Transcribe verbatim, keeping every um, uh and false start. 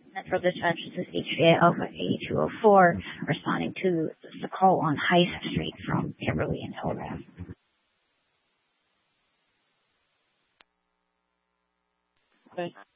Metro Dispatch, this is H V A Alpha eighty-two oh four, responding to the call on Heist Street from Kimberly and Telegraph. Okay.